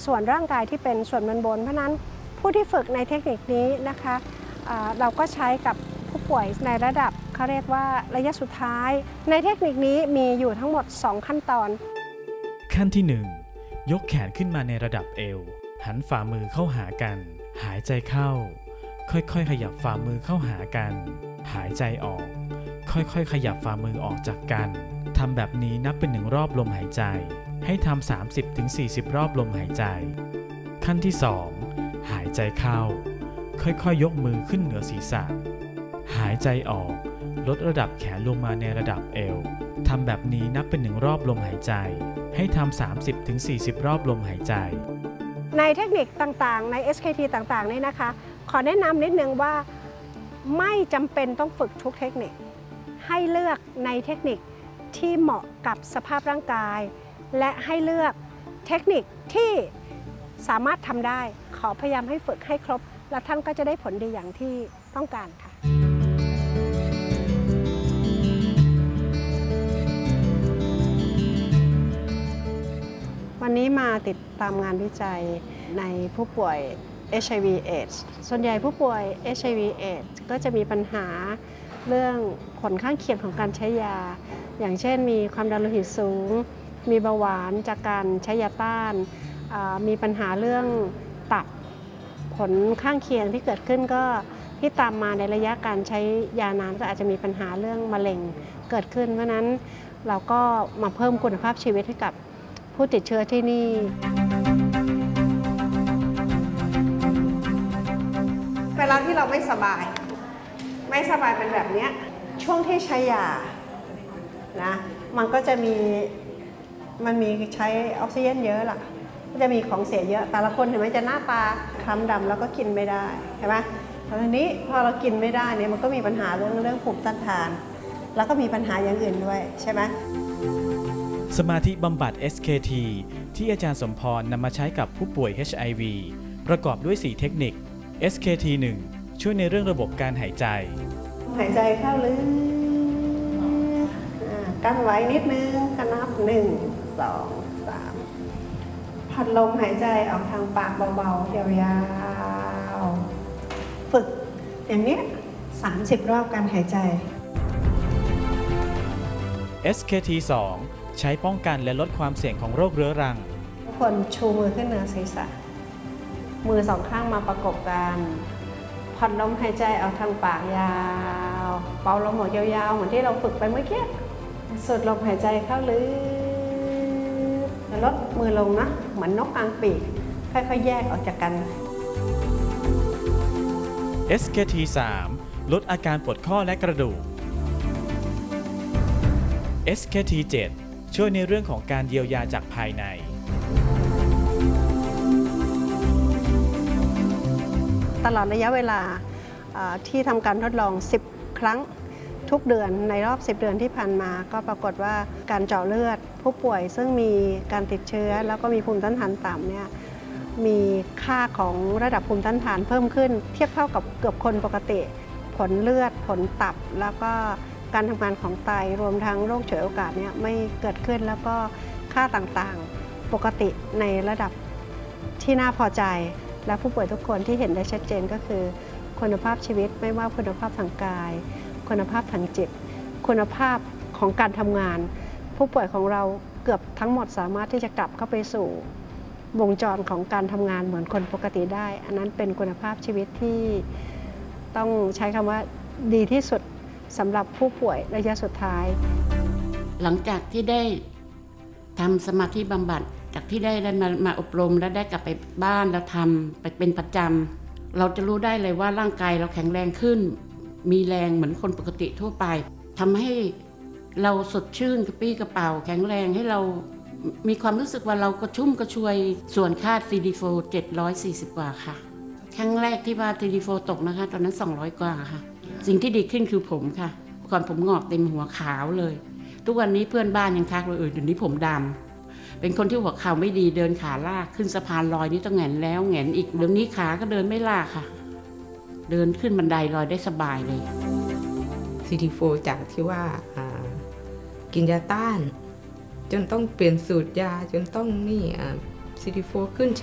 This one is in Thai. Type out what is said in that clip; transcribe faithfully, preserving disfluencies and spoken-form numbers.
ส่วนร่างกายที่เป็นส่วนบนบนเพราะนั้นผู้ที่ฝึกในเทคนิคนี้นะคะเราก็ใช้กับผู้ป่วยในระดับเขาเรียกว่าระยะสุดท้ายในเทคนิคนี้มีอยู่ทั้งหมดสองขั้นตอนขั้นที่หนึ่งยกแขนขึ้นมาในระดับเอวหันฝ่ามือเข้าหากันหายใจเข้าค่อยๆขยับฝ่ามือเข้าหากันหายใจออกค่อยๆขยับฝ่ามือออกจากกันทำแบบนี้นับเป็นหนึ่งรอบลมหายใจให้ทำ สามสิบถึงสี่สิบ รอบลมหายใจขั้นที่สองหายใจเข้าค่อยๆยกมือขึ้นเหนือศีรษะหายใจออกลดระดับแขนลงมาในระดับเอวทำแบบนี้นับเป็นหนึ่งรอบลมหายใจให้ทำ สามสิบถึงสี่สิบ รอบลมหายใจในเทคนิคต่างๆใน เอส เค ที ต่างๆนี่นะคะขอแนะนำนิดนึงว่าไม่จำเป็นต้องฝึกทุกเทคนิคให้เลือกในเทคนิคที่เหมาะกับสภาพร่างกายและให้เลือกเทคนิคที่สามารถทำได้ขอพยายามให้ฝึกให้ครบแล้วท่านก็จะได้ผลดีอย่างที่ต้องการค่ะวันนี้มาติดตามงานวิจัยในผู้ป่วย เอช ไอ วี เอดส์ ส่วนใหญ่ผู้ป่วย เอช ไอ วี เอดส์ ก็จะมีปัญหาเรื่องผลข้างเคียงของการใช้ยาอย่างเช่นมีความดันโลหิตสูงมีเบาหวานจากการใช้ยาต้านมีปัญหาเรื่องตับผลข้างเคียงที่เกิดขึ้นก็ที่ตามมาในระยะการใช้ยานานก็อาจจะมีปัญหาเรื่องมะเร็งเกิดขึ้นเพราะนั้นเราก็มาเพิ่มคุณภาพชีวิตให้กับผู้ติดเชื้อที่นี่เวลาที่เราไม่สบายไม่สบายเป็นแบบนี้ช่วงที่ใช้ยานะมันก็จะมีมันมีใช้ออกซิเจนเยอะล่ะก็จะมีของเสียเยอะแต่ละคนเห็นไหมจะหน้าตาคล้ำดำแล้วก็กินไม่ได้ใช่ไหมตอนนี้พอเรากินไม่ได้เนี่ยมันก็มีปัญหาเรื่องเรื่องภูมิต้านทานแล้วก็มีปัญหาอย่างอื่นด้วยใช่ไหมสมาธิบำบัด เอส เค ที ที่อาจารย์สมพรนำมาใช้กับผู้ป่วย เอช ไอ วี ประกอบด้วยสี่เทคนิค เอส เค ที หนึ่ง ช่วยในเรื่องระบบการหายใจหายใจเข้าลึกกั้นไว้นิดนึงนับหนึ่งสองสามพัดลมหายใจออกทางปากเบาๆยาวๆฝึกอย่างนี้สามสิบรอบการหายใจเอส เค ที สอง ใช้ป้องกันและลดความเสี่ยงของโรคเรื้อรังทุกคนชูมือขึ้นเหนือศีรษะมือสองข้างมาประกบกันผ่อนลมหายใจออกทางปากยาวเป่าลมออกยาวๆเหมือนที่เราฝึกไปเมื่อกี้สูดลมหายใจเข้าลึกแล้วลดมือลงนะเหมือนนกกลางปีกค่อยๆแยกออกจากกันเอส เค ที สาม ลดอาการปวดข้อและกระดูก เอส เค ที เจ็ด ช่วยในเรื่องของการเยียวยาจากภายในตลอดระยะเวลาที่ทำการทดลองสิบครั้งทุกเดือนในรอบสิบเดือนที่ผ่านมาก็ปรากฏว่าการเจาะเลือดผู้ป่วยซึ่งมีการติดเชื้อแล้วก็มีภูมิต้านทานต่ำเนี่ยมีค่าของระดับภูมิต้านทานเพิ่มขึ้นเทียบเท่ากับเกือบคนปกติผลเลือดผลตับแล้วก็การทำงานของไตรวมทั้งโรคฉวยโอกาสเนี่ยไม่เกิดขึ้นแล้วก็ค่าต่างๆปกติในระดับที่น่าพอใจและผู้ป่วยทุกคนที่เห็นได้ชัดเจนก็คือคุณภาพชีวิตไม่ว่าคุณภาพทางกายคุณภาพทางจิตคุณภาพของการทำงานผู้ป่วยของเราเกือบทั้งหมดสามารถที่จะกลับเข้าไปสู่วงจรของการทำงานเหมือนคนปกติได้อันนั้นเป็นคุณภาพชีวิตที่ต้องใช้คำว่าดีที่สุดสำหรับผู้ป่วยระยะสุดท้ายหลังจากที่ได้ทำสมาธิบำบัดจากที่ได้ได้มามาอบรมและได้กลับไปบ้านแล้วทำไปเป็นประจำเราจะรู้ได้เลยว่าร่างกายเราแข็งแรงขึ้นมีแรงเหมือนคนปกติทั่วไปทำให้เราสดชื่นกระปี้กระเป๋าแข็งแรงให้เรามีความรู้สึกว่าเรากระชุ่มกระชวยส่วนค่า ซี ดี โฟร์ เจ็ดร้อยสี่สิบกว่าค่ะครั้งแรกที่ว่า ซี ดี โฟร์ ตกนะคะตอนนั้นสองร้อยกว่าค่ะสิ่งที่ดีขึ้นคือผมค่ะก่อนผมงอกเต็มหัวขาวเลยทุกวันนี้เพื่อนบ้านยังทักเลยเออเดี๋ยวนี้ผมดำเป็นคนที่หัวเข่าไม่ดีเดินขาลากขึ้นสะพานลอยนี่ต้องแหงนแล้วแหงนอีกเดี๋ยวนี้ขาก็เดินไม่ลากค่ะเดินขึ้นบันไดลอยได้สบายเลยซี ดี โฟร์ จากที่ว่ากินยาต้านจนต้องเปลี่ยนสูตรยาจนต้องนี่ ซี ดี โฟร์ ขึ้น